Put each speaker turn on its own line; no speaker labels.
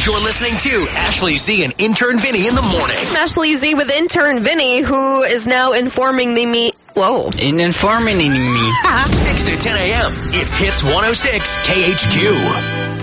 You're listening to Ashley Z and Intern Vinny in the morning.
Ashley Z with Intern Vinny, who is now informing me.
6 to 10 a.m. It's Hits 106 KHQ.